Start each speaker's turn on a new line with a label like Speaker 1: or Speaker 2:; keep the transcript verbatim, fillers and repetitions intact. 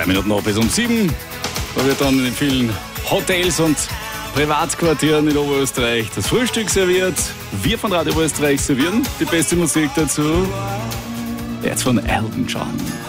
Speaker 1: Zwei Minuten noch bis um sieben. Da wird dann in vielen Hotels und Privatquartieren in Oberösterreich das Frühstück serviert. Wir von Radio Oberösterreich servieren die beste Musik dazu. Jetzt von Elton John.